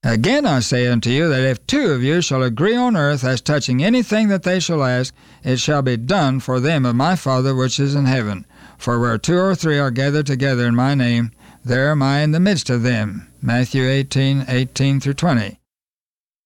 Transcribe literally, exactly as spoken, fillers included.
Again I say unto you, that if two of you shall agree on earth as touching anything that they shall ask, it shall be done for them of my Father which is in heaven. For where two or three are gathered together in my name, there am I in the midst of them. Matthew eighteen, eighteen through twenty.